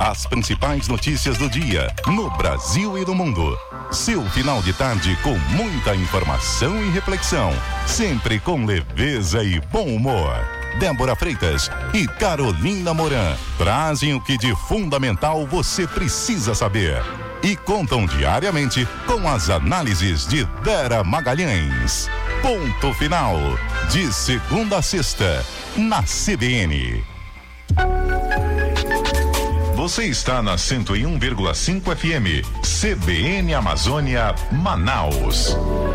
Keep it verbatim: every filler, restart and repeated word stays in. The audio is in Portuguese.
As principais notícias do dia, no Brasil e no mundo. Seu final de tarde com muita informação e reflexão. Sempre com leveza e bom humor. Débora Freitas e Carolina Moran trazem o que de fundamental você precisa saber. E contam diariamente com as análises de Dera Magalhães. Ponto final. De segunda a sexta, na C B N. Você está na cento e um vírgula cinco F M, C B N Amazônia, Manaus.